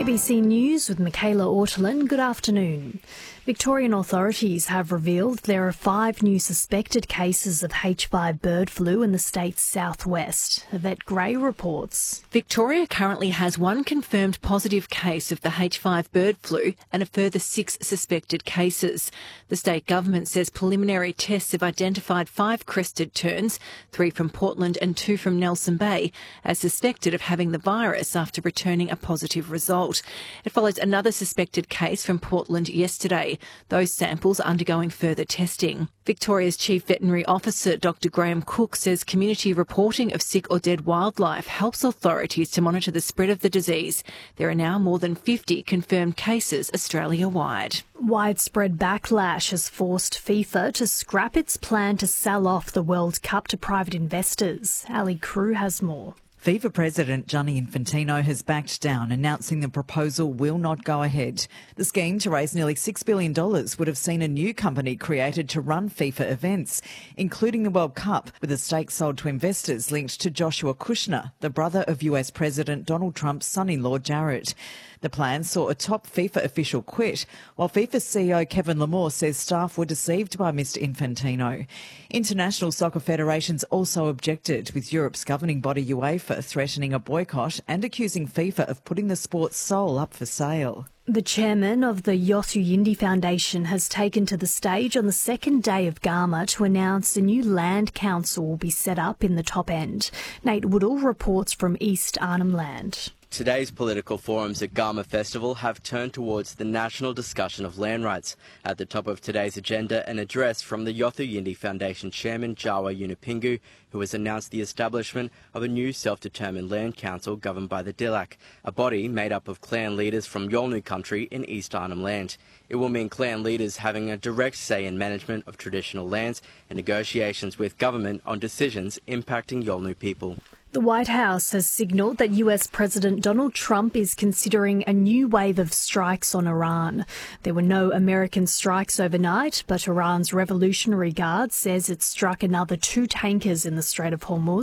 ABC News with Michaela Ortolin. Good afternoon. Victorian authorities have revealed there are 5 new suspected cases of H5 bird flu in the state's southwest. Yvette Gray reports. Victoria currently has 1 confirmed positive case of the H5 bird flu and a further 6 suspected cases. The state government says preliminary tests have identified 5 crested terns, 3 from Portland and 2 from Nelson Bay, as suspected of having the virus after returning a positive result. It follows another suspected case from Portland yesterday. Those samples are undergoing further testing. Victoria's Chief Veterinary Officer, Dr Graham Cook, says community reporting of sick or dead wildlife helps authorities to monitor the spread of the disease. There are now more than 50 confirmed cases Australia-wide. Widespread backlash has forced FIFA to scrap its plan to sell off the World Cup to private investors. Ali Crew has more. FIFA President Gianni Infantino has backed down, announcing the proposal will not go ahead. The scheme to raise nearly $6 billion would have seen a new company created to run FIFA events, including the World Cup, with a stake sold to investors linked to Joshua Kushner, the brother of US President Donald Trump's son-in-law Jared. The plan saw a top FIFA official quit, while FIFA CEO Kevin Lamore says staff were deceived by Mr Infantino. International soccer federations also objected, with Europe's governing body UEFA threatening a boycott and accusing FIFA of putting the sport's soul up for sale. The chairman of the Yothu Yindi Foundation has taken to the stage on the second day of Garma to announce a new land council will be set up in the top end. Nate Woodall reports from East Arnhem Land. Today's political forums at Garma Festival have turned towards the national discussion of land rights. At the top of today's agenda, an address from the Yothu Yindi Foundation chairman Jawa Yunupingu, who has announced the establishment of a new self-determined land council governed by the Dilak, a body made up of clan leaders from Yolngu country in East Arnhem Land. It will mean clan leaders having a direct say in management of traditional lands and negotiations with government on decisions impacting Yolngu people. The White House has signalled that US President Donald Trump is considering a new wave of strikes on Iran. There were no American strikes overnight, but Iran's Revolutionary Guard says it struck another 2 tankers in the Strait of Hormuz.